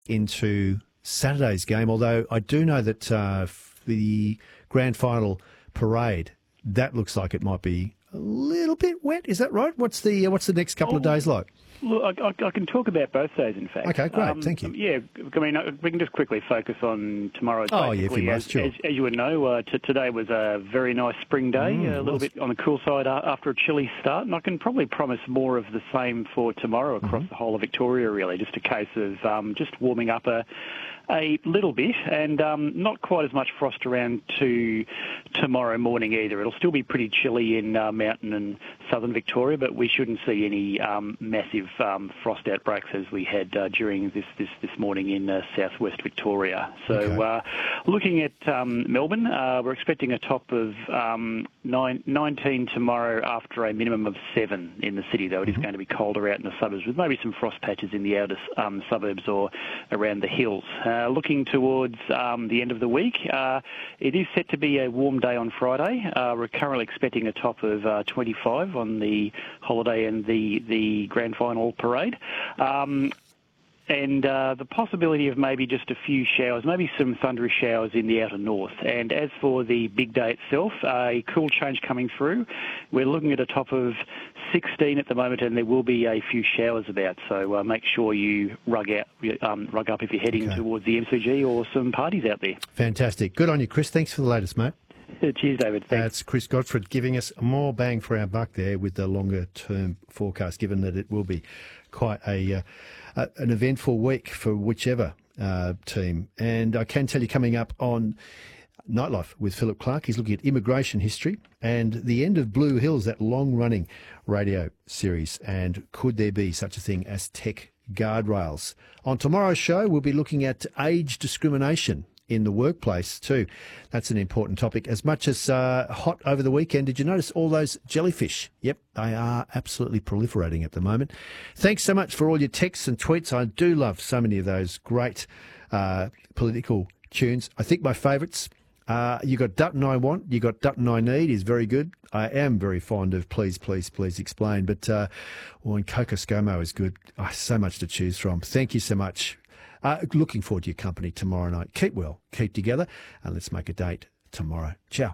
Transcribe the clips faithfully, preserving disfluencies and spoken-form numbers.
into Saturday's game, although I do know that uh, the grand final parade, that looks like it might be a little bit wet. Is that right? What's the uh, what's the next couple oh, of days like? Look, I, I, I can talk about both days, in fact. Okay, great. Um, Thank you. Yeah, I mean, we can just quickly focus on tomorrow. Oh, yeah, if you must, as, sure. as, as you would know, uh, t- today was a very nice spring day, Mm, a little bit on the cool side uh, after a chilly start, and I can probably promise more of the same for tomorrow across mm-hmm. the whole of Victoria, really, just a case of um, just warming up a a little bit, and um, not quite as much frost around to tomorrow morning either. It'll still be pretty chilly in uh, mountain and southern Victoria, but we shouldn't see any um, massive um, frost outbreaks as we had uh, during this, this, this morning in uh, southwest Victoria. So okay. uh, looking at um, Melbourne, uh, we're expecting a top of um, nine, nineteen tomorrow after a minimum of seven in the city, though it mm-hmm. is going to be colder out in the suburbs with maybe some frost patches in the outer um, suburbs or around the hills. Uh, looking towards um, the end of the week, uh, it is set to be a warm day on Friday. Uh, we're currently expecting a top of uh, twenty-five on the holiday and the, the grand final parade. Um, and uh, the possibility of maybe just a few showers, maybe some thunderous showers in the outer north. And as for the big day itself, a cool change coming through. We're looking at a top of sixteen at the moment, and there will be a few showers about. So uh, make sure you rug out, um, rug up if you're heading okay. towards the M C G or some parties out there. Fantastic. Good on you, Chris. Thanks for the latest, mate. Cheers, David. Thanks. That's Chris Godfrey giving us more bang for our buck there with the longer-term forecast, given that it will be quite a, uh, a an eventful week for whichever uh, team. And I can tell you coming up on Nightlife with Philip Clark, he's looking at immigration history and the end of Blue Hills, that long-running radio series, and could there be such a thing as tech guardrails. On tomorrow's show, we'll be looking at age discrimination in the workplace too. That's an important topic. As much as uh, hot over the weekend, did you notice all those jellyfish? Yep, they are absolutely proliferating at the moment. Thanks so much for all your texts and tweets. I do love so many of those great uh, political tunes. I think my favourites, uh, you got Dutton I Want, you got Dutton I Need is very good. I am very fond of Please, Please, Please Explain. But uh, well, and Coco ScoMo is good. Oh, so much to choose from. Thank you so much. Uh, looking forward to your company tomorrow night. Keep well, keep together, and let's make a date tomorrow. Ciao.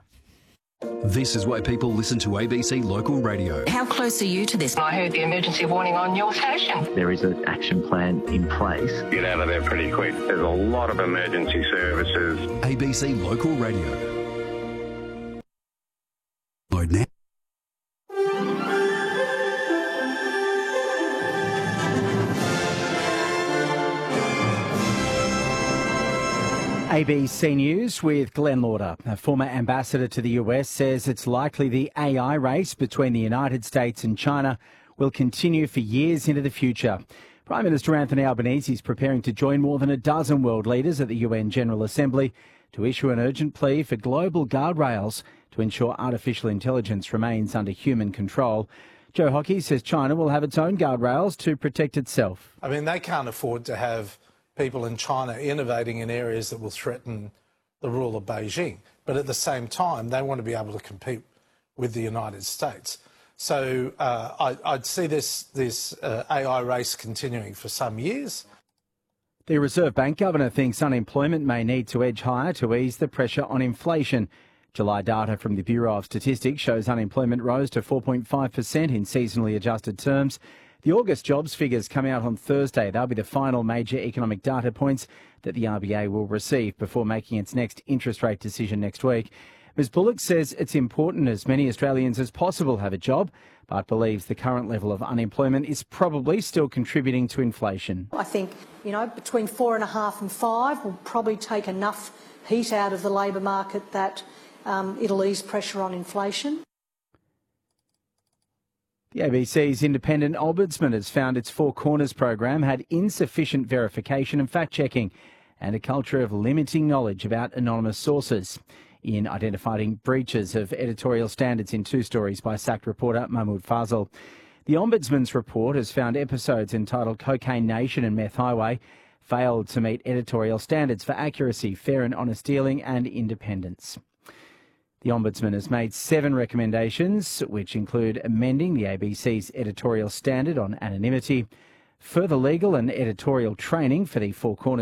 This is why people listen to A B C Local Radio. How close are you to this? I heard the emergency warning on your station. There is an action plan in place. Get out of there pretty quick. There's a lot of emergency services. A B C Local Radio. Load now. A B C News with Glenn Lauder. A former ambassador to the U S says it's likely the A I race between the United States and China will continue for years into the future. Prime Minister Anthony Albanese is preparing to join more than a dozen world leaders at the U N General Assembly to issue an urgent plea for global guardrails to ensure artificial intelligence remains under human control. Joe Hockey says China will have its own guardrails to protect itself. I mean, they can't afford to have people in China innovating in areas that will threaten the rule of Beijing. But at the same time, they want to be able to compete with the United States. So uh, I, I'd see this, this uh, A I race continuing for some years. The Reserve Bank governor thinks unemployment may need to edge higher to ease the pressure on inflation. July data from the Bureau of Statistics shows unemployment rose to four point five percent in seasonally adjusted terms. The August jobs figures come out on Thursday. They'll be the final major economic data points that the R B A will receive before making its next interest rate decision next week. Miz Bullock says it's important as many Australians as possible have a job, but believes the current level of unemployment is probably still contributing to inflation. I think, you know, between four and a half and five will probably take enough heat out of the labour market that um, it'll ease pressure on inflation. The A B C's independent ombudsman has found its Four Corners program had insufficient verification and fact-checking and a culture of limiting knowledge about anonymous sources in identifying breaches of editorial standards in two stories by sacked reporter Mahmoud Fazal. The Ombudsman's report has found episodes entitled Cocaine Nation and Meth Highway failed to meet editorial standards for accuracy, fair and honest dealing and independence. The Ombudsman has made seven recommendations, which include amending the A B C's editorial standard on anonymity, further legal and editorial training for the Four Corners